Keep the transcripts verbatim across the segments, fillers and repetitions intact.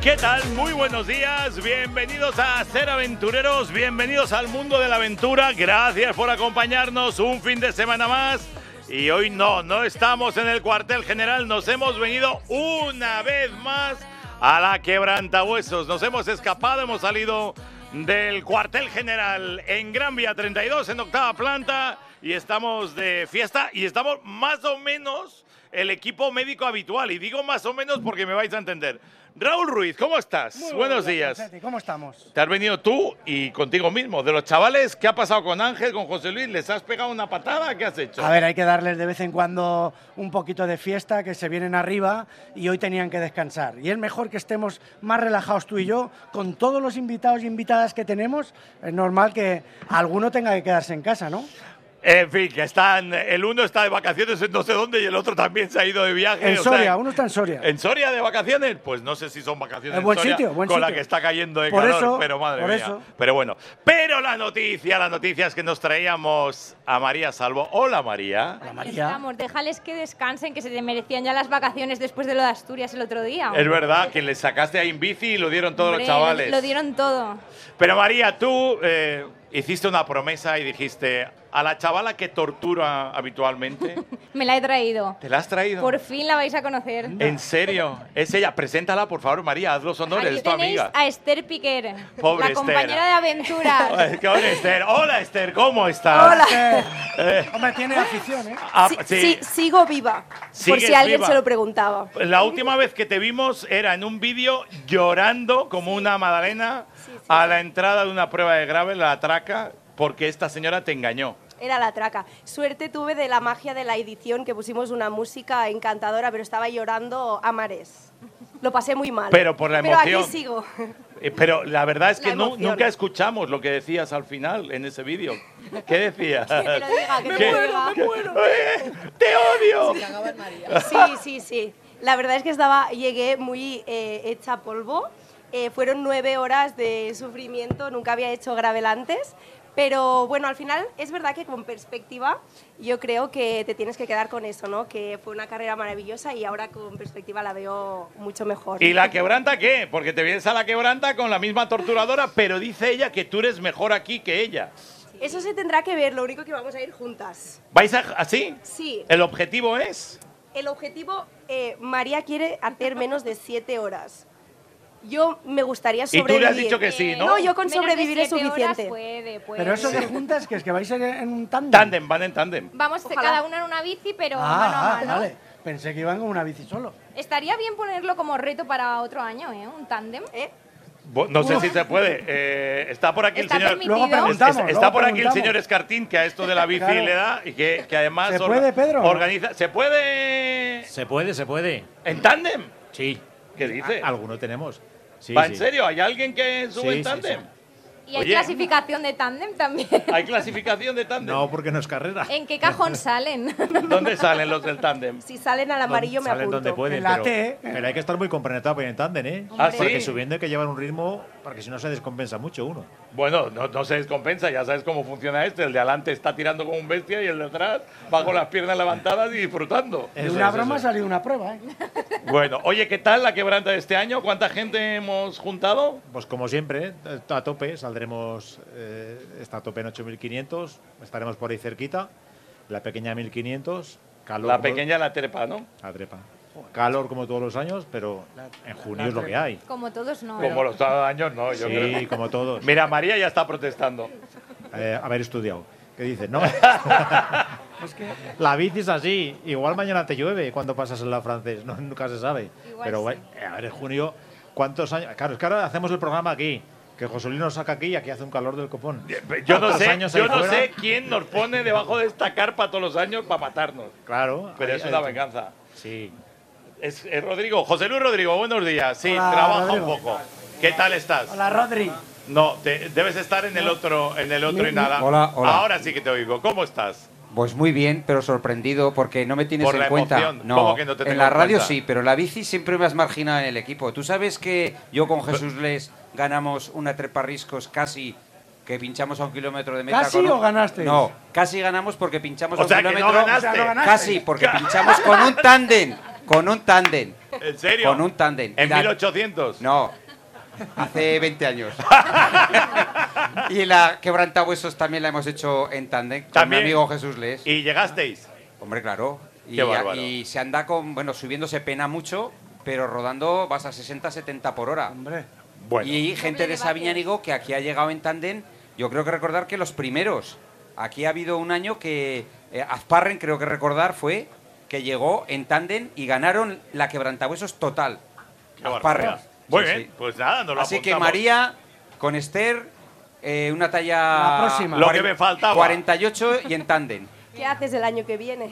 ¿Qué tal? Muy buenos días, bienvenidos a Ser Aventureros, bienvenidos al mundo de la aventura, gracias por acompañarnos un fin de semana más. Y hoy no, no estamos en el cuartel general, nos hemos venido una vez más a la Quebrantahuesos. Nos hemos escapado, hemos salido del cuartel general en Gran Vía treinta y dos, en octava planta, y estamos de fiesta y estamos más o menos el equipo médico habitual. Y digo más o menos porque me vais a entender. Raúl Ruiz, ¿cómo estás? Muy Buenos bien, días. Concetti, ¿cómo estamos? Te has venido tú y contigo mismo. De los chavales, ¿qué ha pasado con Ángel, con José Luis? ¿Les has pegado una patada? ¿Qué has hecho? A ver, hay que darles de vez en cuando un poquito de fiesta, que se vienen arriba y hoy tenían que descansar. Y es mejor que estemos más relajados tú y yo, con todos los invitados y invitadas que tenemos. Es normal que alguno tenga que quedarse en casa, ¿no? En fin, que están, el uno está de vacaciones en no sé dónde y el otro también se ha ido de viaje. En o Soria, sea, uno está en Soria. ¿En Soria de vacaciones? Pues no sé si son vacaciones Es buen en Soria sitio, buen con la sitio. que está cayendo de Por calor, eso, pero madre por mía. eso. Pero bueno, pero la noticia, la noticia es que nos traíamos a María Salvo. Hola, María. Hola, Aquí María. estamos, déjales que descansen, que se te merecían ya las vacaciones después de lo de Asturias el otro día. Es verdad que le sacaste ahí en bici y lo dieron todos Hombre, los chavales. Lo, lo dieron todo. Pero María, tú eh, hiciste una promesa y dijiste, a la chavala que tortura habitualmente, Me la he traído. ¿te la has traído? Por fin la vais a conocer. ¿En serio? Es ella. Preséntala, por favor, María. Haz los honores. Aquí Es tu tenéis amiga. a Esther Piquer, Pobre la Esther. compañera de aventuras. Ay, ¿qué onda, Esther? Hola, Esther. ¿Cómo estás? Hola. Eh, Eh, hombre, tiene afición, ¿eh? ah, Sí, sí. sí, sigo viva, por Sigues si alguien viva. se lo preguntaba. La última vez que te vimos era en un vídeo llorando como una magdalena a la entrada de una prueba de gravel, la traca, porque esta señora te engañó. Era la traca. Suerte tuve de la magia de la edición, que pusimos una música encantadora, pero estaba llorando a mares. Lo pasé muy mal. Pero por la emoción. Pero aquí sigo. Eh, Pero la verdad es La que nu- emoción. nunca escuchamos lo que decías al final en ese vídeo. ¿Qué decías? Que te lo diga, que te ¿Qué? lo diga. ¡Eh! ¡Te odio! Sí, sí, sí. La verdad es que estaba, llegué muy eh, hecha polvo. Eh, fueron nueve horas de sufrimiento, nunca había hecho gravel antes. Pero bueno, al final es verdad que con perspectiva yo creo que te tienes que quedar con eso, ¿no? Que fue una carrera maravillosa y ahora con perspectiva la veo mucho mejor. ¿Y la quebranta qué? Porque te vienes a la quebranta con la misma torturadora, pero dice ella que tú eres mejor aquí que ella. Eso se tendrá que ver, lo único que vamos a ir juntas. ¿Vais a, así? Sí, ¿El objetivo es? el objetivo, eh, María quiere hacer menos de siete horas. Yo me gustaría Y tú sobrevivir. le has dicho que sí, ¿no? No, yo con Menos de sobrevivir es siete horas suficiente. Puede, puede. Pero eso de juntas, que es que vais en en un tándem. Tándem, van en tándem. Vamos Ojalá. cada uno en una bici, pero Ah, mano a ah, mano. vale. Pensé que iban con una bici solo. Estaría bien ponerlo como reto para otro año, ¿eh? Un tándem. ¿Eh? Bo- No sé si se puede. Eh, está por aquí el Está señor. permitido. Luego Es- es- preguntamos. está luego por aquí el preguntamos. señor Escartín, que a esto de la bici Claro. le da y que, que además ¿Se orga- puede, Pedro? organiza. ¿Se puede Se puede, se puede. en tándem? Sí. ¿Qué dice? A- Alguno tenemos. Sí, ¿Va sí. en serio? ¿Hay alguien que sube Sí, en sí, tándem? sí. Y hay Oye. clasificación de tándem también. ¿Hay clasificación de tándem? No, porque no es carrera. ¿En qué cajón salen? ¿Dónde salen los del tándem? Si salen al amarillo me Salen apunto. donde pueden, En la pero, T. pero hay que estar muy compenetrado en tándem, ¿eh? ¿Ah, Porque sí? subiendo hay que llevar un ritmo, porque si no se descompensa mucho uno. Bueno, no, no se descompensa, ya sabes cómo funciona este. El de adelante está tirando como un bestia y el de atrás va con las piernas levantadas y disfrutando. De Eso una es, broma ha eso es. salido una prueba, ¿eh? Bueno, oye, ¿qué tal la quebranta de este año? ¿Cuánta gente hemos juntado? Pues como siempre, ¿eh? a tope, saldremos, eh, está a tope en ocho mil quinientos, estaremos por ahí cerquita, la pequeña mil quinientos, calor. La como- pequeña la trepa, ¿no? La trepa. Calor como todos los años, pero en junio es lo que hay. Como todos no. Como los años, no, yo Sí, creo. como todos. Mira, María ya está protestando. Eh, haber estudiado. ¿Qué dices? No. La bici es así. Igual mañana te llueve cuando pasas en la francés. No, nunca se sabe. Igual Pero sí. bueno, eh, a ver, en junio, ¿cuántos años? Claro, es que ahora hacemos el programa aquí. Que José Luis nos saca aquí y aquí hace un calor del copón. Yo no ¿Cuántos sé, años yo ahí no fuera? sé quién nos pone debajo de esta carpa todos los años para matarnos. Claro. Pero ahí- es una ahí- venganza. Sí. Es, es Rodrigo, José Luis Rodrigo, buenos días. Sí, Hola, trabaja Rodrigo. un poco. ¿Qué tal estás? Hola, Rodri. No, te- debes estar en el otro, en el otro Mi- y nada. Hola, hola. Ahora sí que te oigo. ¿Cómo estás? Pues muy bien, pero sorprendido porque no me tienes Por en la cuenta. emoción. No, ¿Cómo que no te en tengo la en radio cuenta? sí, pero la bici siempre me has marginado en el equipo. Tú sabes que yo con Jesús Les ganamos una treparriscos casi que pinchamos a un kilómetro de meta. ¿Casi con un- o ganaste? No, casi ganamos porque pinchamos O a un sea, que no kilómetro. ganaste. O sea, no ganaste. Casi, porque pinchamos con un tándem. con un tándem. ¿En serio? Con un tándem. ¿En Y la- mil ochocientos? No, hace veinte años. Y la quebrantahuesos también la hemos hecho en tándem con También. mi amigo Jesús Les. ¿Y llegasteis? Hombre, claro. Y, Qué bárbaro. y se anda con, bueno, subiendo se pena mucho, pero rodando vas a sesenta, setenta por hora. Hombre. Bueno. Y gente de Doble Sabiñánigo que aquí ha llegado en tándem, yo creo que recordar que los primeros. Aquí ha habido un año que eh, Azparren, creo que recordar, fue que llegó en tándem y ganaron la quebrantahuesos total. Qué Azparren. barbaridad. Muy Sí, bien, sí. pues nada, nos lo Así que apuntamos. María con Esther, eh, una talla La próxima. Lo que me faltaba. cuarenta y ocho y en tándem. ¿Qué haces el año que viene?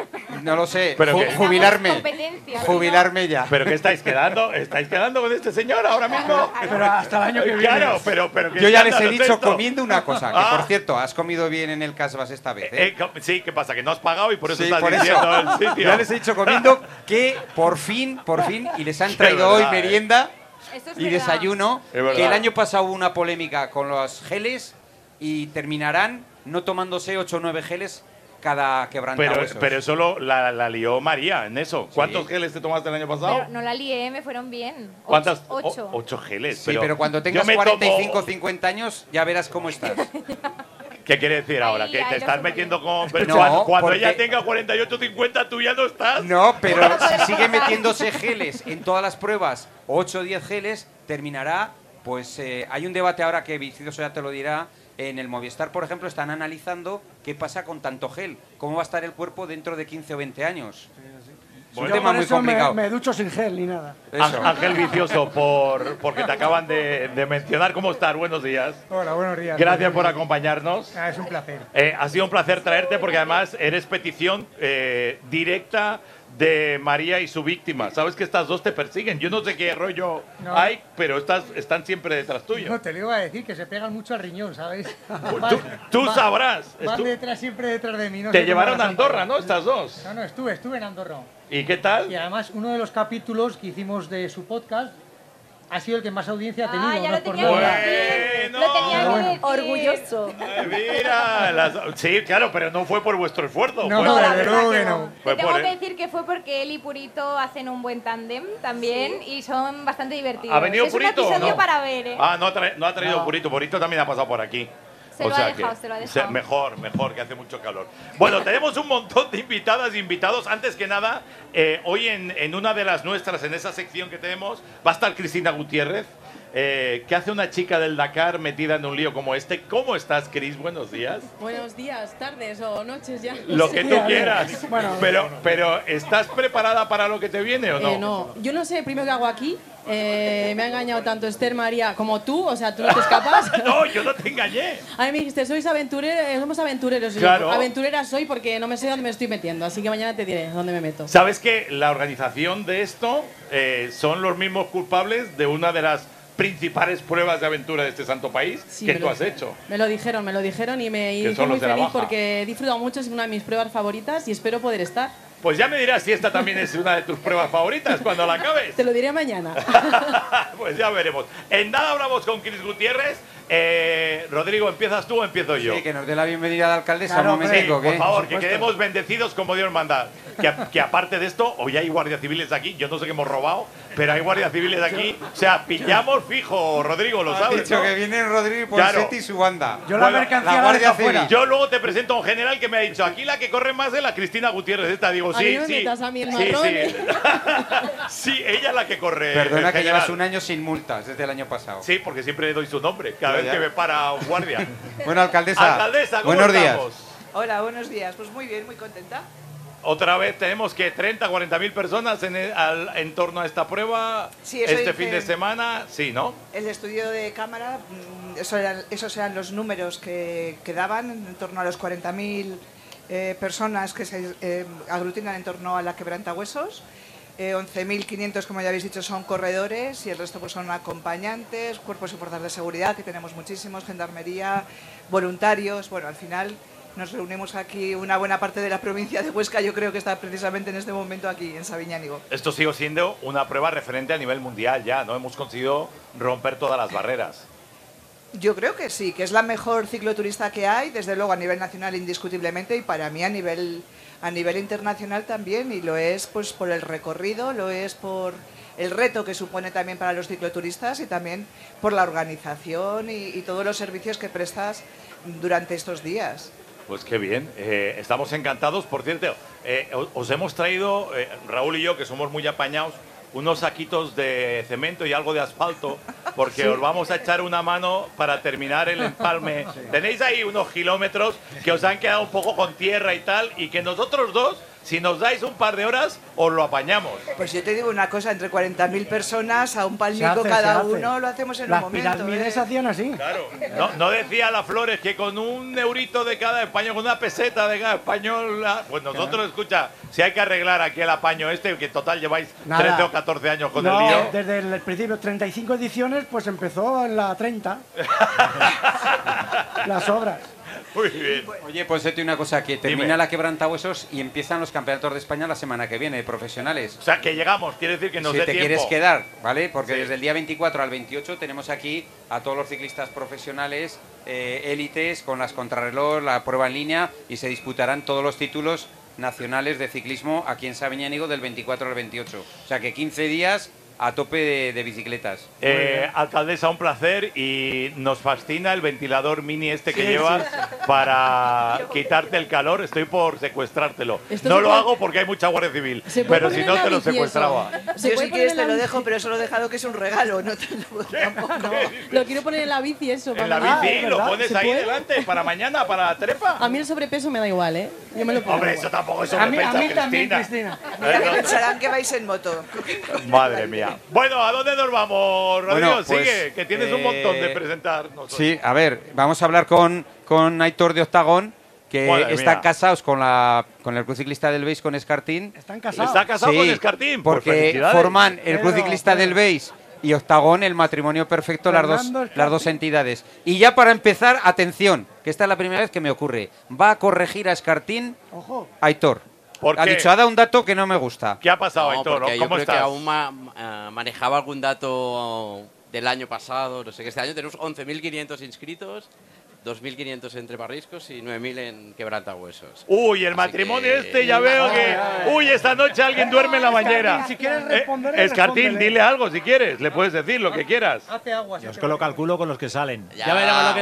No lo sé, Pero ju- que- jubilarme. Competencia, Jubilarme ya. ¿Pero qué estáis quedando? ¿Estáis quedando con este señor ahora mismo? Pero hasta el año que viene. Claro, pero, pero ¿qué Yo ya les he escándalo es dicho esto? comiendo una cosa, que Ah. por cierto, has comido bien en el Casbas esta vez, ¿eh? Eh, co- sí, ¿qué pasa? Que no has pagado y por eso Sí, estás por eso. diciendo el sitio. Ya les he dicho comiendo que por fin, por fin, y les han Qué traído verdad, hoy eh. merienda Eso es y verdad. desayuno, Es verdad. que el año pasado hubo una polémica con los geles y terminarán no tomándose ocho o nueve geles cada Pero, quebrantahuesos. pero eso lo, la, la lió María en eso. ¿Cuántos geles te tomaste el año pasado? Pero no la lié, me fueron bien. Ocho- ¿Cuántas? Ocho. O- ocho geles. Sí, pero, cuando yo tengas me cuarenta y tomo- cinco o cincuenta años ya verás cómo estás. ¿Qué quiere decir ahora? Ahí- ¿Que ahí te lo estás supo metiendo yo. con...? Pero No, cuando cuando porque- ella tenga cuarenta y ocho, cincuenta, tú ya no estás. No, pero si sigue metiéndose geles en todas las pruebas, ocho o diez geles, terminará, pues eh, hay un debate ahora que Vicidoso ya te lo dirá, en el Movistar, por ejemplo, están analizando qué pasa con tanto gel, cómo va a estar el cuerpo dentro de quince o veinte años. Es un Yo tema por muy eso complicado. Me, me ducho sin gel ni nada. Eso. Á- Ángel Vicioso, por, porque te acaban de, de mencionar. ¿Cómo estás? Buenos días. Hola, buenos días. Gracias por acompañarnos. Ah, es un placer. Eh, ha sido un placer traerte porque además eres petición eh, directa de María y su víctima. Sabes que estas dos te persiguen. Yo no sé qué rollo No. hay, pero estas están siempre detrás tuyo. No, te lo iba a decir, que se pegan mucho al riñón, ¿sabes? Tú, tú sabrás. Van Estu- detrás, siempre detrás de mí. No te sé cómo llevaron las a Andorra, han ¿no? Estas dos. No, no, estuve, estuve en Andorra. ¿Y qué tal? Y además, uno de los capítulos que hicimos de su podcast ha sido el que más audiencia ha tenido. Ah, ya no lo es por tenía que nada. decir. Bueno. Lo tenía que Bueno. decir. Orgulloso. Ay, mira, las- sí, claro, pero no fue por vuestro esfuerzo. No, fue no, por- desde luego que no. fue Te tengo por- que decir que fue porque él y Purito hacen un buen tándem también y son bastante divertidos. ¿Ha venido es Purito un o episodio no? para ver, ¿eh? Ah, no ha, tra- no ha traído No. Purito. Purito también ha pasado por aquí. Se lo ha dejado, se lo ha dejado. mejor, mejor, que hace mucho calor. Bueno, tenemos un montón de invitadas e invitados. Antes que nada, eh, hoy en, en una de las nuestras, en esa sección que tenemos, va a estar Cristina Gutiérrez. Eh, ¿Qué hace una chica del Dakar metida en un lío como este? ¿Cómo estás, Cris? Buenos días. Buenos días, tardes o noches ya. Lo que Sí, tú a ver. quieras. Bueno. pero, pero, ¿estás preparada para lo que te viene o no? Eh, no, yo no sé primero qué hago aquí. Eh, me ha engañado tanto Esther María como tú, o sea, tú no te escapas. No, yo no te engañé. A mí me dijiste, sois aventureros, somos aventureros. Y yo, Claro. aventurera soy porque no me sé dónde me estoy metiendo, así que mañana te diré dónde me meto. ¿Sabes que la organización de esto eh, son los mismos culpables de una de las principales pruebas de aventura de este santo país Sí, que me tú lo- has hecho? Me lo dijeron, me lo dijeron y me Que hice son muy los de la feliz baja. porque he disfrutado mucho, es una de mis pruebas favoritas y espero poder estar. Pues ya me dirás si esta también es una de tus pruebas favoritas cuando la acabes. Te lo diré mañana. Pues ya veremos. En nada hablamos con Cris Gutiérrez. Eh, Rodrigo, ¿empiezas tú o empiezo yo? Sí, que nos dé la bienvenida a la alcaldesa Claro, un momentico, Sí, por ¿qué? favor, que supuesto. quedemos bendecidos como Dios manda. Que, que aparte de esto, hoy hay guardias civiles aquí. Yo no sé qué hemos robado, pero hay guardias civiles aquí. O sea, pillamos fijo, Rodrigo, lo Has sabes, dicho ¿no? que viene Rodrigo y Claro. Ponseti y su banda. Yo la Bueno, mercancía la la Guardia dejo fuera. Civil. Yo luego te presento a un general que me ha dicho, aquí la que corre más es la Cristina Gutiérrez. Esta digo, A sí, mí no me sí. metas a mí el sí, marrón. sí. Sí, ella es la que corre. Perdona el que general. llevas un año sin multas desde el año pasado. Sí, porque siempre le doy su nombre cada Ya, vez ya. que me para un guardia. Bueno, alcaldesa. Alcaldesa, ¿cómo buenos estamos? días. Hola, buenos días. Pues muy bien, muy contenta. Otra vez tenemos que treinta, cuarenta mil personas en, el- al- en torno a esta prueba. Sí, eso este dice- fin de semana, sí, ¿no? El estudio de cámara, mm, eso eran- esos eran los números que, que daban, en torno a los cuarenta mil eh, personas que se eh, aglutinan en torno a la quebrantahuesos. Eh, once mil quinientos, como ya habéis dicho, son corredores y el resto pues, son acompañantes, cuerpos y fuerzas de seguridad, que tenemos muchísimos, gendarmería, voluntarios. Bueno, al final nos reunimos aquí una buena parte de la provincia de Huesca, yo creo que está precisamente en este momento aquí, en Sabiñánigo. Esto sigue siendo una prueba referente a nivel mundial ya, ¿no? Hemos conseguido romper todas las barreras. Yo creo que sí, que es la mejor cicloturista que hay, desde luego a nivel nacional indiscutiblemente y para mí a nivel, a nivel internacional también, y lo es pues por el recorrido, lo es por el reto que supone también para los cicloturistas y también por la organización y, y todos los servicios que prestas durante estos días. Pues qué bien, eh, estamos encantados. Por cierto, eh, os hemos traído, eh, Raúl y yo, que somos muy apañados, unos saquitos de cemento y algo de asfalto, porque sí. os vamos a echar una mano para terminar el empalme. Sí. Tenéis ahí unos kilómetros que os han quedado un poco con tierra y tal, y que nosotros dos, si nos dais un par de horas, os lo apañamos. Pues yo te digo una cosa, entre cuarenta mil personas a un palmico hace, cada uno, lo hacemos en Las un momento. Las pirámides ¿eh? hacían así. Claro. No, no decía la Flores que con un eurito de cada español, con una peseta de cada español, pues nosotros, claro. escucha, si hay que arreglar aquí el apaño este, que total lleváis Nada. trece o catorce años con no, el lío. Desde el principio, treinta y cinco ediciones, pues empezó en la treinta. Las obras. Muy bien. Oye, pues decirte una cosa, que termina Dime. la quebrantahuesos y empiezan los campeonatos de España la semana que viene, profesionales. O sea, que llegamos, quiere decir que nos si dé te tiempo. quieres quedar, ¿vale? Porque sí. desde el día veinticuatro al veintiocho tenemos aquí a todos los ciclistas profesionales, eh, élites, con las contrarreloj, la prueba en línea, y se disputarán todos los títulos nacionales de ciclismo aquí en Sabiñánigo del veinticuatro al veintiocho. O sea que quince días a tope de, de bicicletas. Eh, alcaldesa, un placer, y nos fascina el ventilador mini este que sí, llevas sí. para quitarte el calor. Estoy por secuestrártelo. Esto No lo puede... hago porque hay mucha Guardia Civil, Se puede pero si no te lo secuestraba. Yo si quieres te lo dejo, pero eso lo he dejado que es un regalo, no te lo tampoco. No, lo quiero poner en la bici eso. En la bici, ah, lo pones ahí puede? delante para mañana, para la trepa. A mí el sobrepeso me da igual, ¿eh? Yo me lo pongo. Hombre, eso tampoco es A mí, sobrepeso, a mí Cristina. también, Cristina. Mira que pensarán que vais en moto. Madre mía. Bueno, ¿a dónde nos vamos, Rodrigo? Bueno, pues, sigue, que tienes eh, un montón de presentar. Nosotros. Sí, a ver, vamos a hablar con, con Aitor de Octagón, que Madre están mía. casados con la con el Club Ciclista del Beis, con Escartín. Están casados. ¿Está casado Sí, con Escartín? Pues porque felicidades. forman el Pero, Club Ciclista pero- del Beis y Octagón el matrimonio perfecto, las dos, Fernando Escartín. las dos entidades. Y ya para empezar, atención, que esta es la primera vez que me ocurre. Va a corregir a Escartín Ojo. Aitor. ¿Por Ha qué? dicho, ha dado un dato que no me gusta. ¿Qué ha pasado, No, Aitor? porque yo ¿Cómo creo estás? que aún ma- eh, manejaba algún dato del año pasado, no sé qué. Este año tenemos once mil quinientos inscritos, dos mil quinientos entre barriscos y nueve mil en quebrantahuesos. Uy, el Así matrimonio que- este, ya veo que... Uy, esta noche alguien duerme en la bañera. Si quieres responder, Eh, Escartín, respóndele. dile algo si quieres. Le puedes decir lo que quieras. Hace agua. Yo es que lo calculo con los que salen. Ya. Ya, veremos lo que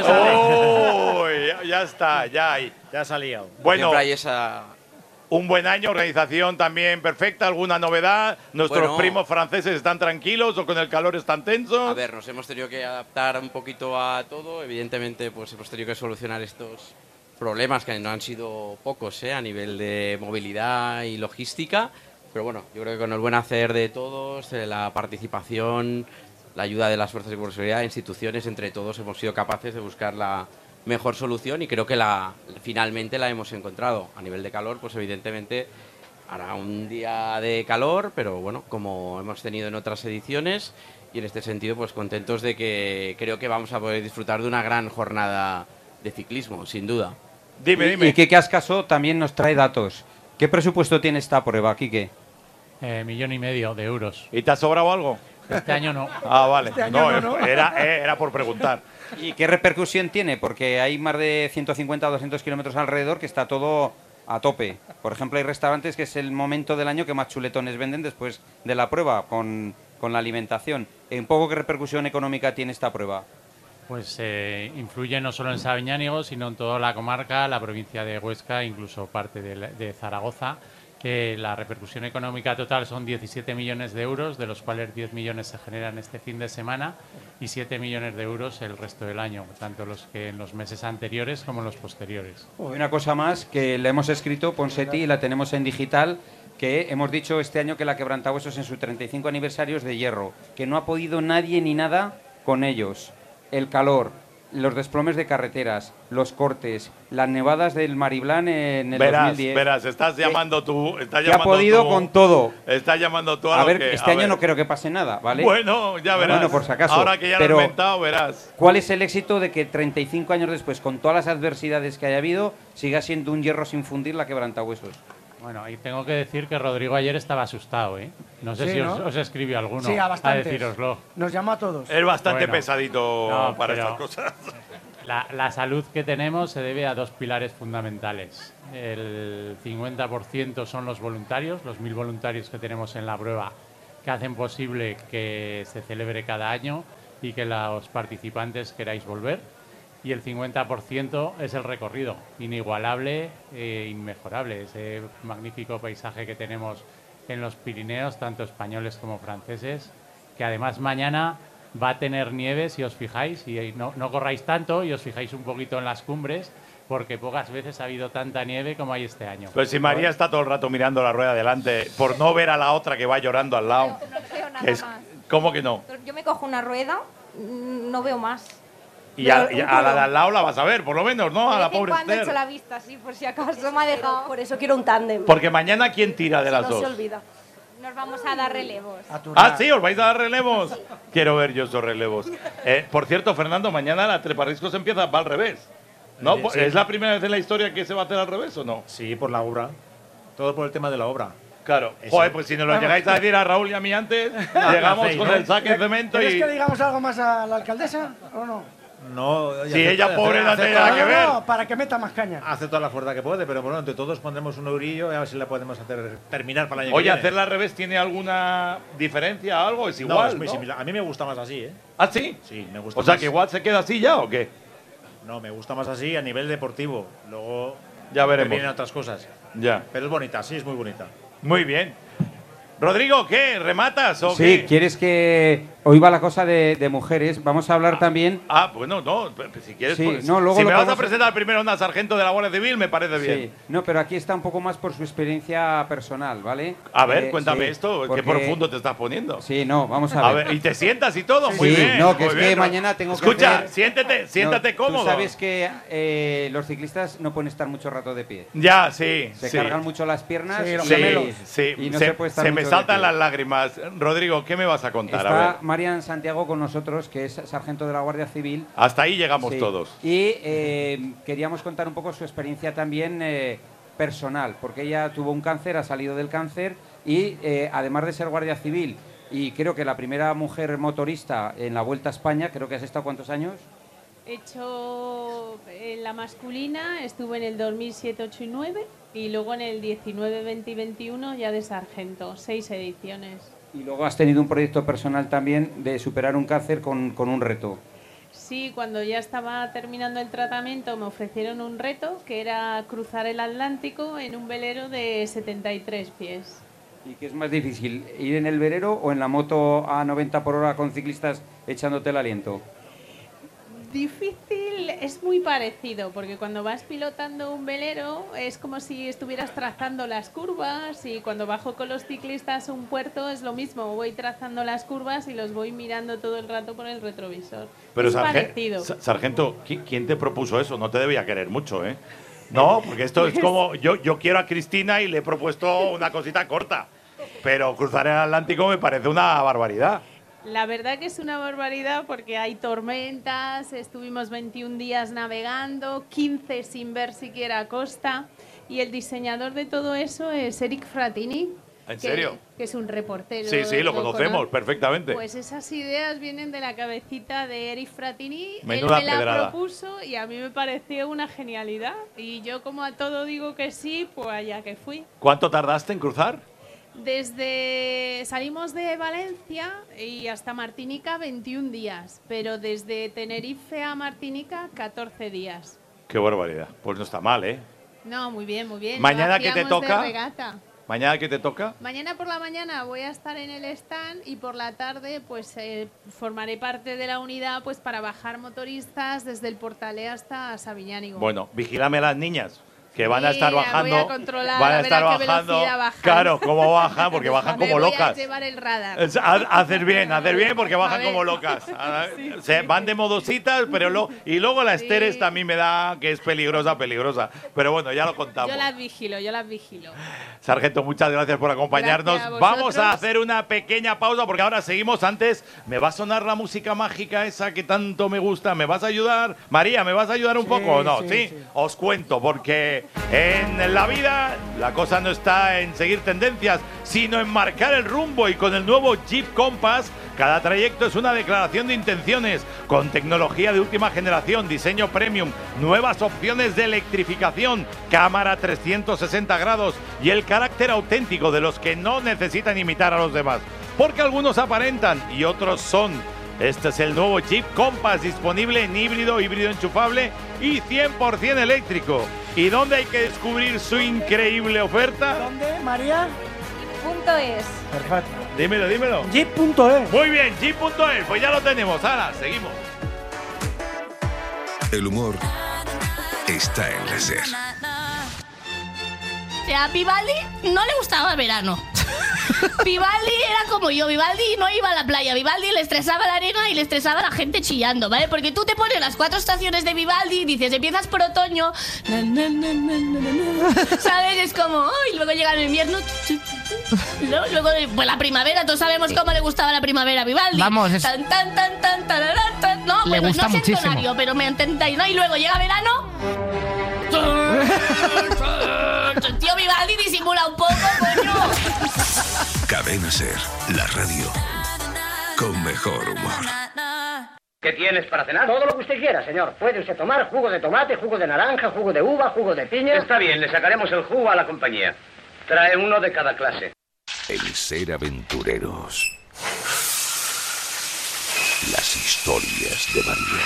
sale. Uy, ya, ya está, ya hay. Ya ha salido. Bueno, Siempre hay esa... un buen año, organización también perfecta. ¿Alguna novedad? ¿Nuestros Bueno. primos franceses están tranquilos o con el calor están tensos? A ver, nos hemos tenido que adaptar un poquito a todo. Evidentemente, pues hemos tenido que solucionar estos problemas que no han sido pocos, ¿eh? A nivel de movilidad y logística. Pero bueno, yo creo que con el buen hacer de todos, eh, la participación, la ayuda de las fuerzas de seguridad, instituciones, entre todos hemos sido capaces de buscar la mejor solución y creo que la finalmente la hemos encontrado. A nivel de calor, pues evidentemente hará un día de calor, pero bueno, como hemos tenido en otras ediciones, y en este sentido pues contentos de que creo que vamos a poder disfrutar de una gran jornada de ciclismo, sin duda. Dime, dime. Y que Cascaso también nos trae datos. ¿Qué presupuesto tiene esta prueba, Quique? Eh, millón y medio de euros. ¿Y te ha sobrado algo? Este año no. Ah, vale. Este año no, no, no. Era, eh, era por preguntar. ¿Y qué repercusión tiene? Porque hay más de ciento cincuenta a doscientos kilómetros alrededor que está todo a tope. Por ejemplo, hay restaurantes que es el momento del año que más chuletones venden después de la prueba, con, con la alimentación. ¿Un poco qué repercusión económica tiene esta prueba? Pues eh, influye no solo en Sabiñánigo, sino en toda la comarca, la provincia de Huesca, incluso parte de, la- de Zaragoza, que la repercusión económica total son diecisiete millones de euros, de los cuales diez millones se generan este fin de semana y siete millones de euros el resto del año, tanto los que en los meses anteriores como en los posteriores. Y una cosa más que le hemos escrito, Ponseti, y la tenemos en digital, que hemos dicho este año que la Quebrantahuesos en su treinta y cinco aniversario es de hierro, que no ha podido nadie ni nada con ellos. El calor, los desplomes de carreteras, los cortes, las nevadas del Mariblán en el Verás, dos mil diez. verás, estás llamando tú. Estás Que ha llamando podido tú- con todo. Estás llamando tú a, A lo ver, que- este a año ver. no creo que pase nada, ¿vale? Bueno, ya verás. Bueno, por si acaso. Ahora que ya Pero- lo he inventado, verás. ¿Cuál es el éxito de que treinta y cinco años después, con todas las adversidades que haya habido, siga siendo un hierro sin fundir la Quebrantahuesos? Bueno, y tengo que decir que Rodrigo ayer estaba asustado, ¿eh? No sé Sí, si ¿no? os, os escribió alguno Sí, a bastantes. decíroslo. Nos llama a todos. Es bastante Bueno, pesadito no, para pero- estas cosas. La, la salud que tenemos se debe a dos pilares fundamentales. El cincuenta por ciento son los voluntarios, los mil voluntarios que tenemos en la prueba, que hacen posible que se celebre cada año y que los participantes queráis volver. Y el cincuenta por ciento es el recorrido, inigualable e inmejorable. Ese magnífico paisaje que tenemos en los Pirineos, tanto españoles como franceses, que además mañana va a tener nieve, si os fijáis, y no, no corráis tanto y os fijáis un poquito en las cumbres, porque pocas veces ha habido tanta nieve como hay este año. Pues si María está todo el rato mirando la rueda delante por no ver a la otra que va llorando al lado. No veo nada que es- más. ¿Cómo que no? Yo me cojo una rueda, mm, no veo más. Y a, Pero y un a la de poco. al lado la vas a ver, por lo menos, ¿no? A De la vez en pobre cuando Esther. echo la vista, sí, por si acaso me ha dejado. Por eso quiero un tándem. Porque mañana, ¿quién tira de las no dos? se olvida. Nos vamos a dar relevos. Ah, sí, os vais a dar relevos. Quiero ver yo esos relevos. Eh, por cierto, Fernando, mañana la Treparriscos empieza va al revés. ¿No? Eh, sí. ¿Es la primera vez en la historia que se va a hacer al revés o no? Sí, por la obra. Todo por el tema de la obra. Claro. Eso. Joder, pues si nos lo Vamos. llegáis a decir a Raúl y a mí antes, No, llegamos hacéis, con ¿no? el saque de cemento ¿Quieres y... que digamos algo más a la alcaldesa o no? No, Si ella pobre no tiene nada que No, ver. no, para que meta más caña. Hace toda la fuerza que puede, pero bueno, entre todos pondremos un eurillo y a ver si la podemos hacer terminar para el año Oye, que viene. ¿hacerla al revés tiene alguna diferencia o algo? Es No, igual, es muy ¿no? similar. A mí me gusta más así, ¿eh? ¿Ah, sí? Sí, me gusta O sea, más. que igual se queda así ya o qué? No, me gusta más así a nivel deportivo. Luego Ya veremos. vienen otras cosas. Ya. Pero es bonita, sí, es muy bonita. Muy bien. Rodrigo, ¿qué? ¿Rematas o Sí, qué? ¿quieres que hoy va la cosa de, de mujeres? Vamos a hablar también. Ah, bueno, no, p- p- si quieres, Sí, pues, no, luego si lo me vas a podemos- presentar primero a una sargento de la Guardia Civil, me parece bien. Sí, no, pero aquí está un poco más por su experiencia personal, ¿vale? A ver, Eh, cuéntame sí, esto, porque- qué profundo te estás poniendo. Sí, no, vamos a A ver. ver, y te sientas y todo, muy Sí, bien. no, que muy es que bien, mañana tengo que Escucha, hacer- siéntete, siéntate No, cómodo. Tú sabes que eh, los ciclistas no pueden estar mucho rato de pie. Ya, sí, Se sí. cargan mucho las piernas Sí, los y, gemelos. Sí, y no se, se, puede estar se me mucho de saltan pie. las lágrimas. Rodrigo, ¿qué me vas a contar? A Está ver. Marian Santiago con nosotros, que es sargento de la Guardia Civil. Hasta ahí llegamos Sí. todos. Y eh, queríamos contar un poco su experiencia también eh, personal, porque ella tuvo un cáncer, ha salido del cáncer y eh, además de ser Guardia Civil y creo que la primera mujer motorista en la Vuelta a España, creo que has estado ¿cuántos años? He hecho en la masculina, estuve en el dos mil siete, ocho y nueve y luego en el diecinueve, veinte y veintiuno ya de sargento, seis ediciones. Y luego has tenido un proyecto personal también de superar un cáncer con, con un reto. Sí, cuando ya estaba terminando el tratamiento me ofrecieron un reto que era cruzar el Atlántico en un velero de setenta y tres pies. ¿Y qué es más difícil, ir en el velero o en la moto a noventa por hora con ciclistas echándote el aliento? Difícil, es muy parecido, porque cuando vas pilotando un velero es como si estuvieras trazando las curvas y cuando bajo con los ciclistas a un puerto es lo mismo, voy trazando las curvas y los voy mirando todo el rato por el retrovisor. Pero es sarge- parecido. sa- sargento, ¿qui- ¿quién te propuso eso? No te debía querer mucho, ¿eh? No, porque esto es como yo, yo quiero a Cristina y le he propuesto una cosita corta, pero cruzar el Atlántico me parece una barbaridad. La verdad que es una barbaridad porque hay tormentas, estuvimos veintiún días navegando, quince sin ver siquiera costa y el diseñador de todo eso es Eric Fratini. ¿En que- serio? Que es un reportero. Sí, sí, lo conocemos conoce. perfectamente. Pues esas ideas vienen de la cabecita de Eric Fratini. Menuda Él me la pedrada. propuso y a mí me pareció una genialidad. Y yo como a todo digo que sí, pues allá que fui. ¿Cuánto tardaste en cruzar? Desde salimos de Valencia y hasta Martinica veintiún días, pero desde Tenerife a Martinica catorce días. Qué barbaridad. Pues no está mal, ¿eh? No, muy bien, muy bien. ¿Mañana Lo qué te hacíamos de toca? regata. ¿Mañana qué te toca? Mañana por la mañana voy a estar en el stand y por la tarde pues eh, formaré parte de la unidad pues para bajar motoristas desde el Portalé hasta Sabiñánigo. Bueno, vigílame a las niñas, que van a Sí, estar la voy bajando. a controlar, van a a ver estar a qué bajando. velocidad bajan. Claro, cómo bajan, porque bajan Me como voy locas. a llevar el radar. Es- ha- Haces bien, haces bien porque bajan ver. como locas. A- Sí, Se sí. van de modositas, pero lo, y luego la Esther Sí. esta a mí me da que es peligrosa, peligrosa. Pero bueno, ya lo contamos. Yo las vigilo, yo las vigilo. Sargento, muchas gracias por acompañarnos. Gracias a Vamos vosotros. a hacer una pequeña pausa porque ahora seguimos. Antes, ¿me va a sonar la música mágica esa que tanto me gusta? ¿Me vas a ayudar? María, ¿me vas a ayudar un Sí, poco o no? sí, ¿Sí? sí. Os cuento porque En la vida, la cosa no está en seguir tendencias, sino en marcar el rumbo, y con el nuevo Jeep Compass, cada trayecto es una declaración de intenciones, con tecnología de última generación, diseño premium, nuevas opciones de electrificación, cámara trescientos sesenta grados y el carácter auténtico de los que no necesitan imitar a los demás, porque algunos aparentan y otros son. Este es el nuevo Jeep Compass, disponible en híbrido, híbrido enchufable y cien por ciento eléctrico. ¿Y dónde hay que descubrir su increíble oferta? ¿Dónde, María? Punto es. Perfecto. Dímelo, dímelo. Jeep punto es. Muy bien, Jeep punto es. Pues ya lo tenemos. Ahora, seguimos. El humor está en la SER. O sea, a Vivaldi no le gustaba el verano. Vivaldi era como yo, Vivaldi no iba a la playa, Vivaldi le estresaba la arena y le estresaba la gente chillando, ¿vale? Porque tú te pones las cuatro estaciones de Vivaldi y dices, empiezas por otoño, na, na, na, na, na, na, ¿sabes? Es como, oh, y luego llega el invierno, ¿no? Luego, pues la primavera, todos sabemos cómo le gustaba la primavera a Vivaldi. Vamos, es... Tan, tan, tan, tan, tararán, tan, no, le bueno, gusta no sé muchísimo. entonario, pero me entendáis, ¿no? Y luego llega verano... Tío, Vivaldi disimula un poco, coño. Cadena SER, la radio con mejor humor. ¿Qué tienes para cenar? Todo lo que usted quiera, señor. Puede usted tomar jugo de tomate, jugo de naranja, jugo de uva, jugo de piña. Está bien, le sacaremos el jugo a la compañía. Trae uno de cada clase. En SER Aventureros, las historias de María.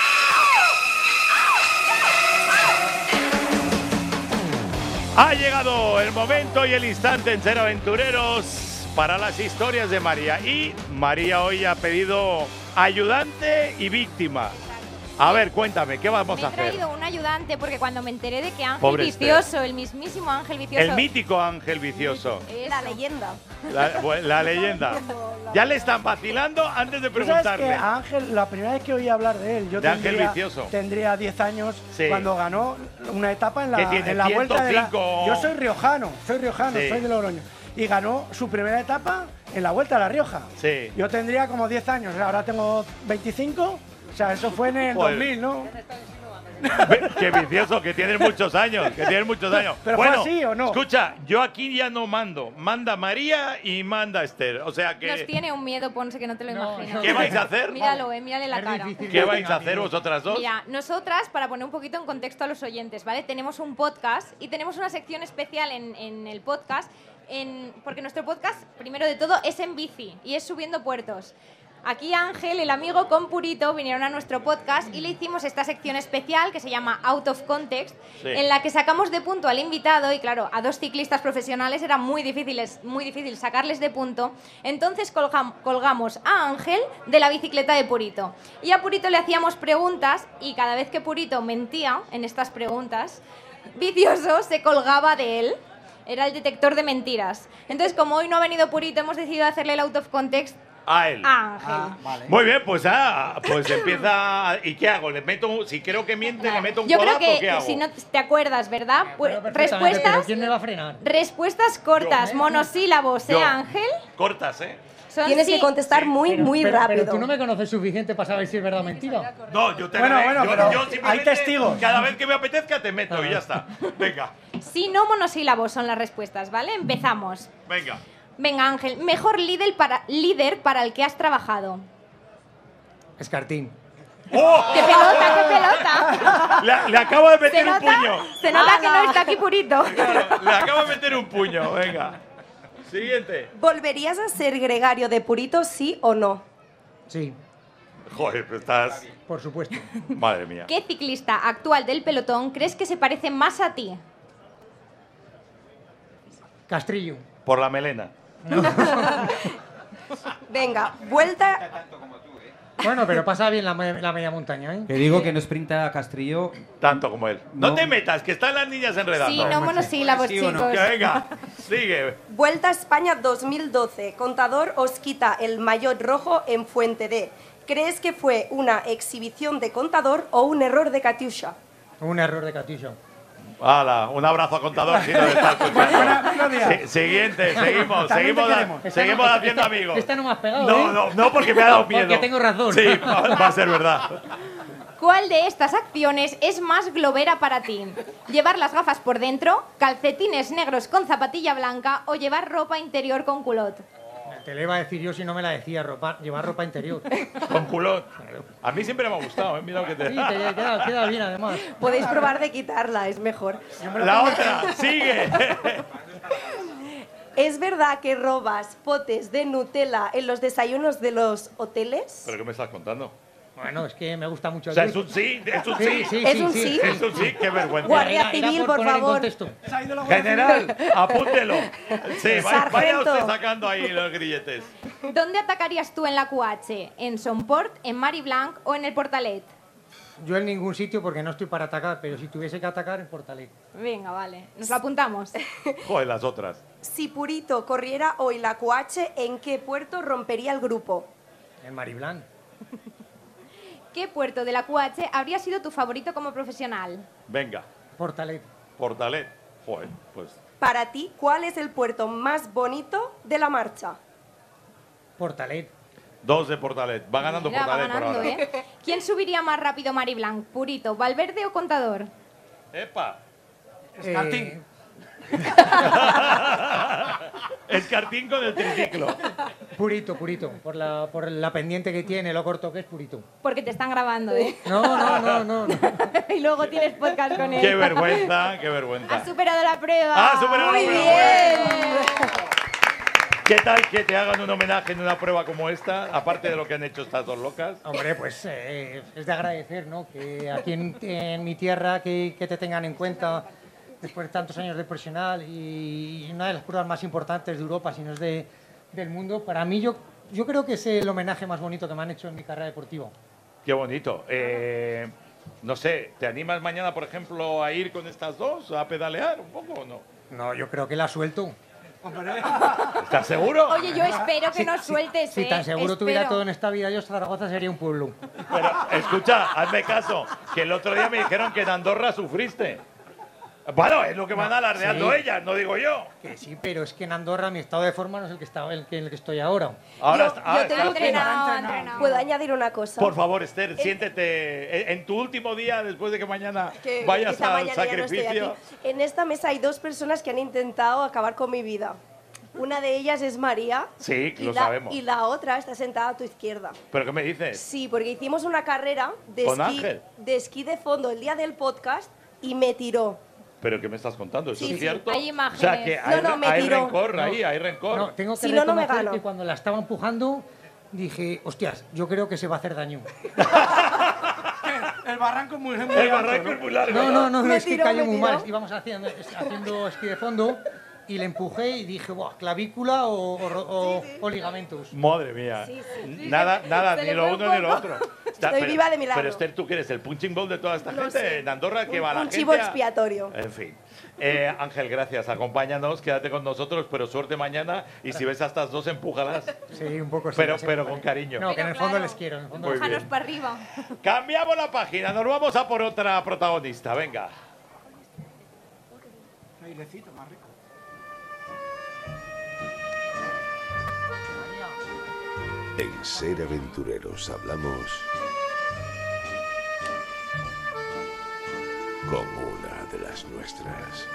Ha llegado el momento y el instante en SER Aventureros para las historias de María. Y María hoy ha pedido ayudante y víctima. A ver, cuéntame, ¿qué vamos Me a he hacer? traído un ayudante porque cuando me enteré de que Ángel Pobre Vicioso, Esther. el mismísimo Ángel Vicioso... El mítico Ángel Vicioso. Es la leyenda. La, bueno, la leyenda. Ya le están vacilando antes de ¿Tú sabes que preguntarle. a Ángel, la primera vez que oí hablar de él, yo De Ángel tendría, Vicioso. tendría diez años Sí. cuando ganó una etapa en la, Que tiene en la vuelta de la... ciento cinco. Yo soy riojano, soy riojano, Sí. soy de Logroño. Y ganó su primera etapa en la Vuelta a La Rioja. Sí. Yo tendría como diez años, ahora tengo veinticinco. O sea, eso fue en el Joder. dos mil, ¿no? Qué vicioso, que tienes muchos años, que tienes muchos años. ¿Pero fue bueno, así o no? Escucha, yo aquí ya no mando, manda María y manda Esther. O sea Nos que, tiene un miedo, Ponce, que no te lo imaginas. ¿qué vais a hacer? Míralo, eh, mírale la cara. ¿Qué vais a hacer vosotras dos? Mira, nosotras, para poner un poquito en contexto a los oyentes, ¿vale? Tenemos un podcast y tenemos una sección especial en, en el podcast, en, porque nuestro podcast, primero de todo, es en bici y es subiendo puertos. Aquí Ángel, el amigo con Purito, vinieron a nuestro podcast y le hicimos esta sección especial que se llama Out of Context, Sí. en la que sacamos de punto al invitado y claro, a dos ciclistas profesionales era muy difícil, muy difícil sacarles de punto. Entonces colgam- colgamos a Ángel de la bicicleta de Purito y a Purito le hacíamos preguntas y cada vez que Purito mentía en estas preguntas, Vicioso se colgaba de él. Era el detector de mentiras. Entonces, como hoy no ha venido Purito, hemos decidido hacerle el Out of Context A él. a Ángel. Muy bien, pues ah, pues empieza. ¿Y qué hago? ¿Le meto un- si creo que miente, le meto un Yo creo codazo o que qué hago? si no te acuerdas, ¿verdad? Pues, Perfectamente, ¿pero respuestas, quién me va a frenar? respuestas cortas, Yo, ¿eh? monosílabos, ¿eh, Yo. Ángel? Cortas, ¿eh? Son Tienes sí. que contestar muy, Pero- muy pero- rápido. Pero tú no me conoces suficiente para saber si es verdad o mentira. No, yo te Bueno, daré- bueno, yo, pero yo hay simplemente testigos. Cada vez que me apetezca te meto y ya está. Venga, Sí, no monosílabos son las respuestas, ¿vale? Empezamos. venga. Venga, Ángel, mejor líder para, líder para el que has trabajado. Escartín. ¡Oh! ¡Qué pelota, qué pelota! Le, le acabo de meter ¿Se un nota? puño. Se nota que no está aquí Purito. Le acabo de meter un puño, venga. Siguiente. ¿Volverías a ser gregario de Purito, sí o no? Sí, Joder, pero estás. por supuesto. Madre mía. ¿Qué ciclista actual del pelotón crees que se parece más a ti? Castrillo. Por la melena. Venga, vuelta... Bueno, pero pasa bien la, me- la media montaña, ¿eh? Te digo que no sprinta a Castrillo. Tanto como él. No, No. te metas, que están las niñas enredando. Sí, no monosílabos, ¿Sí o no? chicos. Que venga, sigue. Vuelta a España dos mil doce. Contador os quita el maillot rojo en Fuente D. ¿Crees que fue una exhibición de Contador o un error de Katiusha? Un error de Katusha. Hala, un abrazo a Contador si nos está escuchando. Buena- buenos días. Sí, siguiente, seguimos, También seguimos, te da- queremos. Esta seguimos no- haciendo esta- amigos. Esta no me has pegado, No, ¿eh? no, no, porque me ha dado miedo. Porque tengo razón. Sí, va, va a ser verdad. ¿Cuál de estas acciones es más globera para ti? ¿Llevar las gafas por dentro, calcetines negros con zapatilla blanca o llevar ropa interior con culot? Te lo iba a decir yo si no me la decía, ropa, llevar ropa interior. Con culot. A mí siempre me ha gustado, ¿eh? Mira lo que te... Sí, te queda, queda bien además. Podéis probar de quitarla, es mejor. La otra, sigue. ¿Es verdad que robas potes de Nutella en los desayunos de los hoteles? ¿Pero qué me estás contando? Bueno, es que me gusta mucho O el sea, es dulce. un sí, es un Sí, sí. sí, ¿Es sí, un sí, sí? Es un sí, qué vergüenza. Guardia Era- era civil, por poner en favor. contexto. General, apúntelo. Sí, vaya, vaya Sargento. usted sacando ahí los grilletes. ¿Dónde atacarías tú en la Q H? ¿En Somport, en Mariblanc o en el Portalet? Yo en ningún sitio porque no estoy para atacar, pero si tuviese que atacar, en Portalet. Venga, vale. Nos lo apuntamos. Joder, las otras. Si Purito corriera hoy la Q H, ¿en qué puerto rompería el grupo? En Mariblanc. ¿Qué puerto de la Q H habría sido tu favorito como profesional? Venga, Portalet. Portalet. Joder, pues... Para ti, ¿cuál es el puerto más bonito de la marcha? Portalet. Dos de Portalet. Va ganando Mira, va Portalet ganando, por ahora. ¿eh? ¿Quién subiría más rápido Mariblanc? ¿Purito, Valverde o Contador? ¡Epa! Escartín. Escartín con el triciclo. Purito, purito. Por la, por la pendiente que tiene, lo corto que es purito. Porque te están grabando, ¿eh? No, no, no, no. no. Y luego tienes podcast con él. Qué vergüenza, qué vergüenza. Has superado la prueba. ¡Ah, superado la Muy prueba! bien. ¿Qué tal que te hagan un homenaje en una prueba como esta, aparte de lo que han hecho estas dos locas? Hombre, pues eh, es de agradecer, ¿no? Que aquí en, en mi tierra que, que te tengan en cuenta después de tantos años de profesional y una de las pruebas más importantes de Europa, si no es de, del mundo. Para mí, yo, yo creo que es el homenaje más bonito que me han hecho en mi carrera deportiva. Qué bonito. Eh, no sé, ¿te animas mañana, por ejemplo, a ir con estas dos, a pedalear un poco o no? No, yo creo que la suelto. ¿Estás seguro? Oye, yo espero que nos sueltes, Si ¿eh? tan seguro Espero. tuviera todo en esta vida, yo Zaragoza sería un pueblo. Pero, escucha, hazme caso, que el otro día me dijeron que en Andorra sufriste. Bueno, es lo que van alardeando sí. ellas, no digo yo. Que sí, pero es que en Andorra mi estado de forma no es el que, estaba, el que, en el que estoy ahora. Ahora, Yo- ah, yo tengo estás- Entrenado, entrenado. ¿Puedo añadir una cosa? Por favor, Esther, siéntete. En- En tu último día, después de que mañana Que vayas quizá al mañana ya no estoy sacrificio. aquí. En esta mesa hay dos personas que han intentado acabar con mi vida. Una de ellas es María. Sí, y lo la, sabemos. Y la otra está sentada a tu izquierda. ¿Pero qué me dices? Sí, porque hicimos una carrera de ¿Con esquí, Ángel? de esquí de fondo el día del podcast y me tiró. ¿Pero qué me estás contando? ¿Eso Sí, es sí, cierto? hay O imágenes. sea, que hay, No, no, me hay tiró. rencor ahí, No. hay rencor. No, tengo que Si no, no me reconocer gano. que cuando la estaba empujando dije, hostias, yo creo que se va a hacer daño. El barranco es muy, muy El alto, barranco ¿no? es muy largo. No, no, no, Me es que tiró, cayó me muy tiró. mal. Íbamos haciendo, haciendo esquí de fondo y le empujé y dije, Buah, clavícula o, o- o- o ligamentos. Madre mía. Sí, sí. Nada, nada, Se ni le lo fue uno un ni lo poco. otro. Está- Estoy pero, viva de milagro. Pero Esther, ¿tú qué eres? ¿El punching ball de toda esta No gente sé. en Andorra? que Un- va la un gente chivo a- expiatorio. En fin. Eh, Ángel, gracias. Acompáñanos, quédate con nosotros, pero suerte mañana. Y si ves a estas dos, empújalas. Sí, un poco sí, Pero, sí, pero sí. con cariño. No, que en el Pero fondo claro. les quiero. En el fondo Muy les Bájanos bien. para arriba. Cambiamos la página, nos vamos a por otra protagonista. Venga. Airecito más rico. En Ser Aventureros hablamos con una de las nuestras.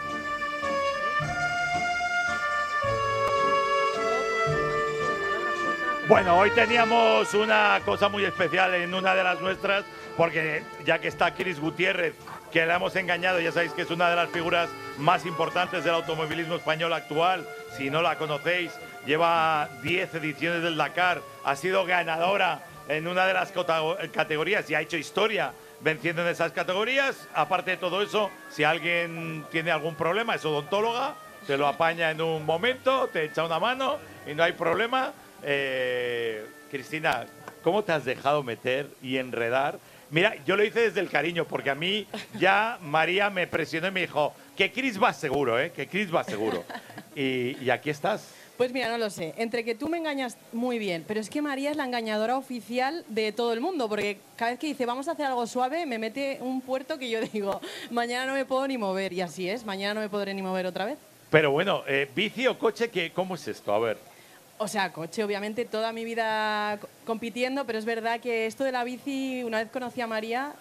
Bueno, hoy teníamos una cosa muy especial en una de las nuestras, porque ya que está Cris Gutiérrez, que la hemos engañado, ya sabéis que es una de las figuras más importantes del automovilismo español actual. Si no la conocéis, lleva diez ediciones del Dakar, ha sido ganadora en una de las cota- categorías y ha hecho historia venciendo en esas categorías. Aparte de todo eso, si alguien tiene algún problema, es odontóloga, te lo apaña en un momento, te echa una mano y no hay problema. Eh, Cristina, ¿cómo te has dejado meter y enredar? Mira, yo lo hice desde el cariño, porque a mí ya María me presionó y me dijo que Cris va seguro, ¿eh? Que Cris va seguro. Y, y aquí estás. Pues mira, no lo sé. Entre que tú me engañas muy bien, pero es que María es la engañadora oficial de todo el mundo, porque cada vez que dice vamos a hacer algo suave, me mete un puerto que yo digo, mañana no me puedo ni mover. Y así es, mañana no me podré ni mover otra vez. Pero bueno, eh, bici o coche, ¿qué, ¿cómo es esto? A ver. O sea, coche, obviamente, toda mi vida co- compitiendo, pero es verdad que esto de la bici, una vez conocí a María,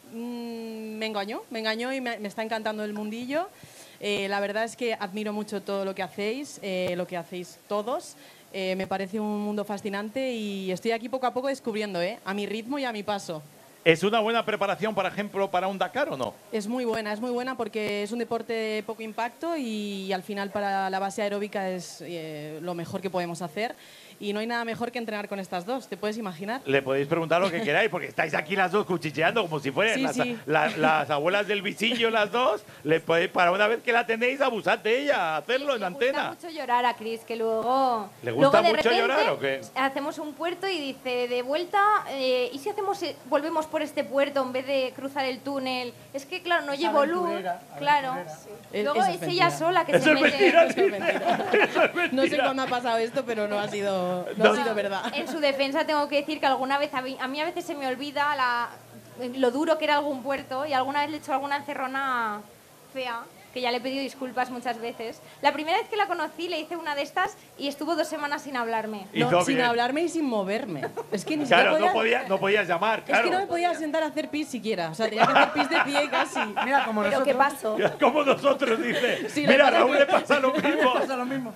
mm, me engañó, me engañó y me, me está encantando el mundillo. Eh, la verdad es que admiro mucho todo lo que hacéis, eh, lo que hacéis todos. Eh, me parece un mundo fascinante y estoy aquí poco a poco descubriendo, ¿eh? A mi ritmo y a mi paso. ¿Es una buena preparación, por ejemplo, para un Dakar o no? Es muy buena, es muy buena porque es un deporte de poco impacto y, al final para la base aeróbica es eh, lo mejor que podemos hacer. Y no hay nada mejor que entrenar con estas dos, ¿te puedes imaginar? Le podéis preguntar lo que queráis, porque estáis aquí las dos cuchicheando como si fueran Sí, las, sí. la- las abuelas del visillo, las dos. Le podéis, para una vez que la tenéis, abusad de ella, hacerlo en Le gusta antena. mucho llorar a Chris, que luego... ¿Le gusta luego de mucho repente llorar o qué? Hacemos un puerto y dice, de vuelta, eh, ¿y si hacemos eh, volvemos por este puerto en vez de cruzar el túnel? Es que, claro, no Es llevo luz. aventurera, Claro. Es- Luego eso es, es ella mentira. sola que Eso se es mete... mentira, Eso es mentira. Eso es No sé mentira. cuándo ha pasado esto, pero no ha sido, no No. ha sido verdad. En su defensa tengo que decir que alguna vez, a mí, a mí a veces se me olvida la, lo duro que era algún puerto y alguna vez le he hecho alguna encerrona fea, que ya le he pedido disculpas muchas veces. La primera vez que la conocí le hice una de estas y estuvo dos semanas sin hablarme. Hizo No, sin bien. hablarme y sin moverme. Es que ni Claro, siquiera no, podía- podía, no podías llamar, Es claro. que no me podía sentar a hacer pis siquiera. O sea, tenía que hacer pis de pie casi. Mira, como ¿Pero qué nosotros. pasó? Como nosotros, dice. Sí, le Mira, a pasa Raúl que- le pasa lo mismo. Pasa lo mismo.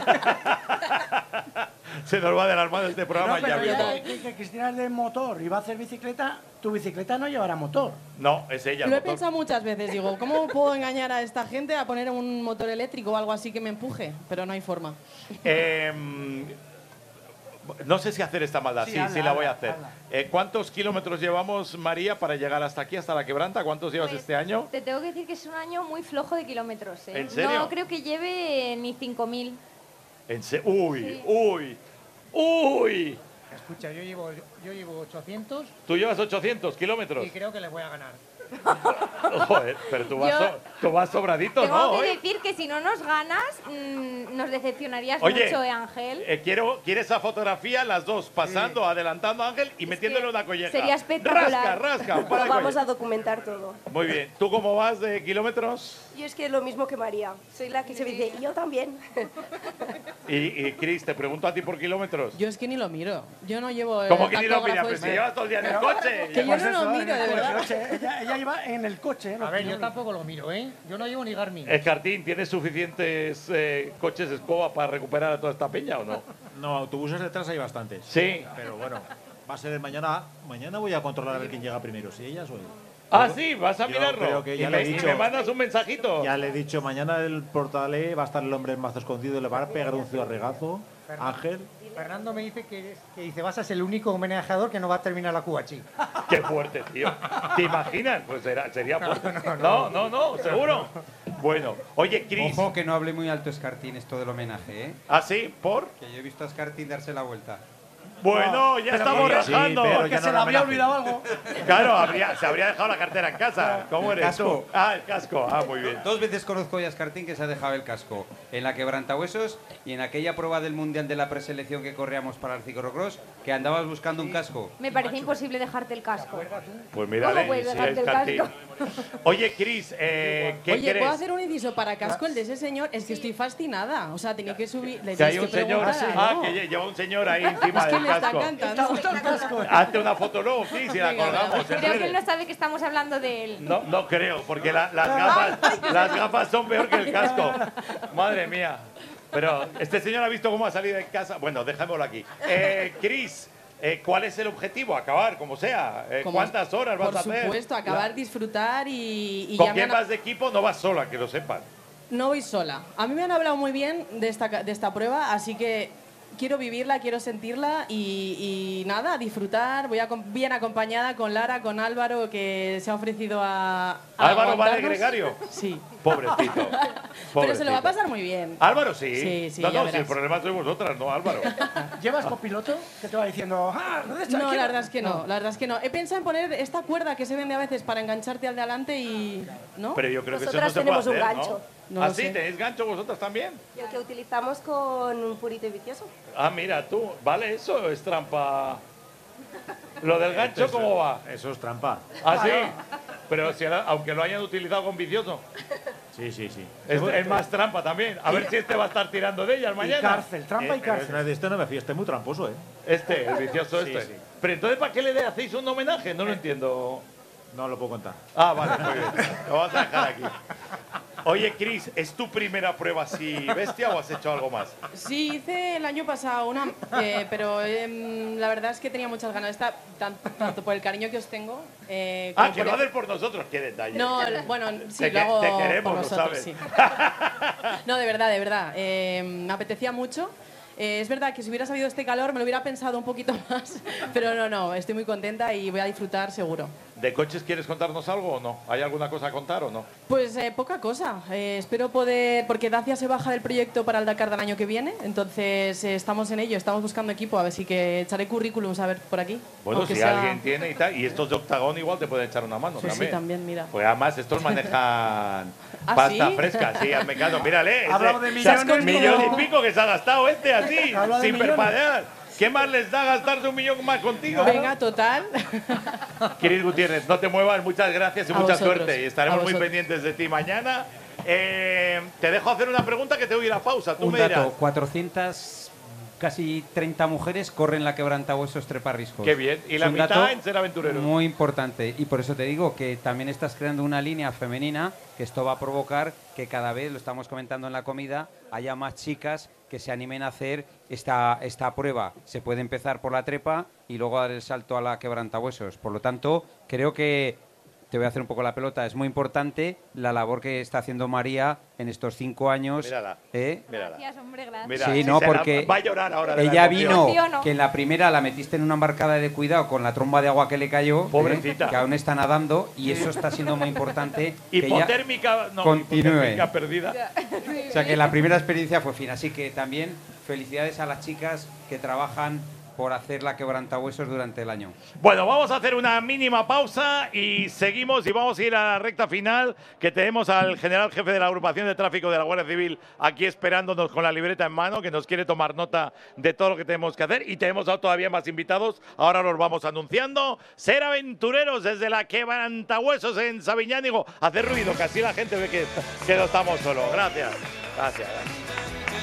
Se nos va de las manos este No, programa ya pero mismo. ya que, que Cristina es de motor y va a hacer bicicleta, tu bicicleta no llevará motor. No, es ella. el Lo he motor. pensado muchas veces. Digo, ¿cómo puedo engañar a esta gente a poner un motor eléctrico o algo así que me empuje? Pero no hay forma. Eh, no sé si hacer esta maldad. Sí, Sí, sí, habla, la voy a habla, hacer. habla. Eh, ¿Cuántos kilómetros llevamos, María, para llegar hasta aquí, hasta la quebranta? ¿Cuántos llevas Pues, este año? Te tengo que decir que es un año muy flojo de kilómetros. ¿eh? ¿En serio? No creo que lleve ni cinco mil. En se- uy, Sí. uy, uy. Escucha, yo llevo, yo llevo ochocientos Tú llevas ochocientos kilómetros. y creo que les voy a ganar. Joder, pero tú vas, Yo- so- tú vas sobradito, Tengo ¿no? que Hoy. decir que si no nos ganas, mm, nos decepcionarías Oye, mucho, ¿eh, Ángel? Eh, quiero, quiero esa fotografía, las dos, pasando, adelantando a Ángel y metiéndole una colleja. sería espectacular. Rasca, rasca, un par Lo de vamos collejas. a documentar todo. Muy bien. ¿Tú cómo vas de kilómetros? Yo es que lo mismo que María. Soy la que se dice, y yo también. Y, y Cris, te pregunto a ti por kilómetros. Yo es que ni lo miro. Yo no llevo. el ¿Cómo que ni lo tacógrafo mira? Pues ese. si llevas todo el día en el coche. Que yo Pues no lo eso, miro, en de el verdad. coche. Ella, ella lleva en el coche. ¿eh? A los ver, yo kilómetros. tampoco lo miro, ¿eh? Yo no llevo ni Garmin. Escartín, ¿tienes suficientes eh, coches escoba para recuperar a toda esta peña o no? No, autobuses detrás hay bastantes. Sí. Pero bueno, va a ser el mañana. Mañana voy a controlar a ver quién llega primero, si ellas o él. Ah, sí, vas a Yo mirarlo. creo que y, ya me, le he y dicho- me mandas un mensajito. Ya le he dicho, mañana el portalé va a estar el hombre en mazo escondido y le va a pegar un cigarregazo. Ángel. Fernando me dice que, que dice, vas a ser el único homenajeador que no va a terminar la Cubachi. Qué fuerte, tío. ¿Te imaginas? Pues era- sería fuerte. No, no, no, seguro. Bueno, oye, Cris. Ojo que no hable muy alto Escartín esto del homenaje, ¿eh? ¿Ah, sí? ¿Por? Que yo he visto a Escartín darse la vuelta. Bueno, ya pero estamos porque- rajando. sí, pero Porque ya se no le lo había homenaje. olvidado algo. Claro, habría- se habría dejado la cartera en casa. ¿Cómo El eres casco. tú? Ah, el casco. Ah, muy bien. Dos veces conozco ya a Escartín que se ha dejado el casco. En la quebrantahuesos y en aquella prueba del Mundial de la preselección que corríamos para el ciclocross, que andabas buscando un casco. Me parece imposible dejarte el casco. Pues mírale. ¿Cómo puedes sí, dejarte el Escartín. casco? Oye, Cris, eh, ¿qué Oye, crees? ¿puedo hacer un inciso para casco el de ese señor? Es que estoy fascinada. O sea, tenía que subir. Le Si hay tienes un que señor, preguntar, ah, ¿no? que lle- lleva un señor ahí encima Es que del me está casco. encantando. Hazte una foto luego, Cris, y la Venga, colgamos. en Creo que él redes. no sabe que estamos hablando de él. No, no creo, porque la- las, gafas, las gafas son peor que el casco. Madre mía. Pero este señor ha visto cómo ha salido de casa. Bueno, dejémoslo aquí. Eh, Cris, eh, ¿cuál es el objetivo? Acabar, como sea. Eh, Como- ¿Cuántas horas vas Por a hacer? supuesto, acabar, disfrutar y, y ¿Con ya me quién han- vas de equipo? No vas sola, que lo sepan. No voy sola. A mí me han hablado muy bien de esta, ca- de esta prueba, así que quiero vivirla, quiero sentirla y, y nada, a disfrutar. Voy a, com- bien acompañada con Lara, con Álvaro, que se ha ofrecido a. a ¿Álvaro va de aguantarnos. gregario? Sí. Pobrecito. Pero se lo va Pobrecito. a pasar muy bien. Álvaro sí. Sí, sí, no, ya no, si el verás. problema sois vosotras, no Álvaro. ¿Llevas copiloto? Que te va diciendo, ah, derecha, No, izquierda. la verdad es que no, la verdad es que no. He pensado en poner esta cuerda que se vende a veces para engancharte al de adelante y. ¿No? Pero yo creo que eso no Nosotras se puede tenemos un hacer, gancho. ¿no? No ¿Ah, lo sí? sé. ¿Tenéis gancho vosotras también? Lo que utilizamos con un purito y vicioso. Ah, mira tú. Vale, eso es trampa. ¿Lo del gancho Eso- cómo va? Eso es trampa. ¿Ah, sí? Pero si ahora- aunque lo hayan utilizado con vicioso, Sí, sí, sí. es, es más trampa también. A ver si este va a estar tirando de ellas Y mañana. cárcel, trampa y Eh, pero cárcel. de este no me fío, este es muy tramposo, ¿eh? Este, el vicioso Sí, este. sí. Pero entonces, ¿para qué le hacéis un homenaje? No lo entiendo. No lo puedo contar. Ah, vale, muy bien. Lo vamos a dejar aquí. Oye, Cris, ¿es tu primera prueba así bestia o has hecho algo más? Sí, hice el año pasado una, eh, pero eh, la verdad es que tenía muchas ganas. Esta, tanto, tanto por el cariño que os tengo. Eh, Ah, como que por lo el- haces por nosotros, qué detalle. No, bueno, sí, Te lo que- hago te queremos, por lo vosotros, sabes. sí. No, de verdad, de verdad. Eh, me apetecía mucho. Eh, es verdad que si hubiera sabido este calor me lo hubiera pensado un poquito más, pero no, no, estoy muy contenta y voy a disfrutar seguro. ¿De coches quieres contarnos algo o no? ¿Hay alguna cosa a contar o no? Pues eh, poca cosa. Eh, espero poder, porque Dacia se baja del proyecto para el Dakar del año que viene, entonces eh, estamos en ello, estamos buscando equipo, a ver si que echaré currículums a ver por aquí. Bueno, Aunque si sea- alguien tiene y tal, y estos de Octagón igual te pueden echar una mano Pues también. sí, también, mira. Pues además estos manejan ¿Ah, pasta sí? fresca, sí, hazme caso, mírale. Ha hablado de ese- millones, millón como- y pico que se ha gastado este así, Ha hablado de sin millones. perpadear. ¿Qué más les da gastarse un millón más contigo? Venga, total. Cris Gutiérrez, no te muevas, muchas gracias y A mucha vosotros, suerte. Y estaremos a muy vosotros. pendientes de ti mañana. Eh, te dejo hacer una pregunta que te voy a ir a pausa. Tú Un me dato, dirás. cuatrocientas, casi treinta mujeres corren la quebrantahuesos treparriscos. Qué bien. Y Es la un mitad dato en Ser Aventureros. Muy importante. Y por eso te digo que también estás creando una línea femenina, que esto va a provocar que cada vez, lo estamos comentando en la comida, haya más chicas que se animen a hacer esta, esta prueba. Se puede empezar por la trepa y luego dar el salto a la quebrantahuesos. Por lo tanto, creo que, te voy a hacer un poco la pelota, es muy importante la labor que está haciendo María en estos cinco años. Mírala, ¿eh? mírala. Gracias, hombre, gracias. Mira, Sí, si no, se la- porque va a llorar ahora de la ella emoción. vino, Emociono. que en la primera la metiste en una embarcada de cuidado con la tromba de agua que le cayó, ¿eh? Pobrecita. que aún está nadando, y eso está siendo muy importante. que ella Hipotérmica, no, continúe. hipotérmica perdida. O sea que la primera experiencia fue fina, así que también felicidades a las chicas que trabajan por hacer la quebrantahuesos durante el año. Bueno, vamos a hacer una mínima pausa y seguimos y vamos a ir a la recta final, que tenemos al general jefe de la agrupación de tráfico de la Guardia Civil aquí esperándonos con la libreta en mano, que nos quiere tomar nota de todo lo que tenemos que hacer, y tenemos todavía más invitados, ahora los vamos anunciando. Ser Aventureros desde la Quebrantahuesos en Sabiñánigo. Hacer ruido, que así la gente ve que, que no estamos solos. Gracias. Gracias. gracias.